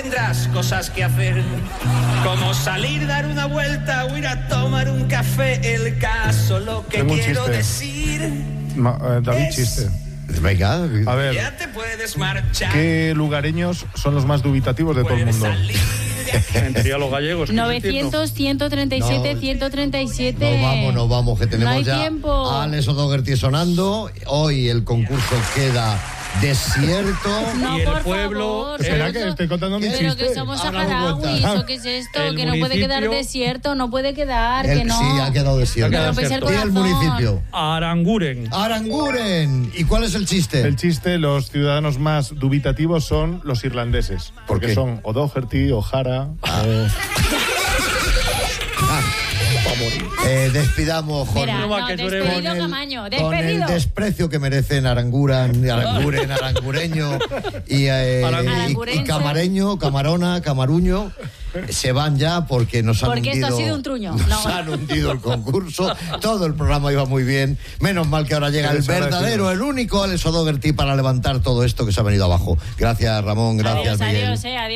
tendrás cosas que hacer, como salir, dar una vuelta o ir a tomar un café. El caso, lo que Tengo un quiero chiste. decir David, es... chiste. Venga. A ver, Ya te puedes marchar. ¿qué lugareños son los más dubitativos de todo el Puedes mundo? salir de aquí. Mentiría los gallegos. 900, 137, No, 137. Nos vamos, que tenemos No hay ya tiempo. a Alex O'Doherty sonando. Hoy el concurso queda desierto. No, Y el por pueblo- favor, Espera, pero que estoy contando mi Pero chiste. que somos Ahora me saharauis, cuentas. ¿o qué es esto? El Que no puede quedar municipio- desierto, no puede quedar, que no. Sí, ha quedado desierto. Me rompéis el ¿Y el corazón. municipio? Aranguren. Aranguren. ¿Y cuál es el chiste? El chiste, los ciudadanos más dubitativos son los irlandeses. ¿Por Porque qué? son O'Doherty, O'Hara. Despidamos, Jorge. Mira, No, no, que tú eres- despedido, Camaño, Con el despedido. desprecio que merecen Aranguren, arangureño y Arangurense. camareño, camarona, camaruño, se van ya porque nos han Porque hundido. esto ha sido un truño. Nos No. han hundido el concurso. Todo el programa iba muy bien. Menos mal que ahora llega el verdadero, el único Alex O'Doherty para levantar todo esto que se ha venido abajo. Gracias, Ramón. Gracias, Adiós, Miguel. adiós, adiós.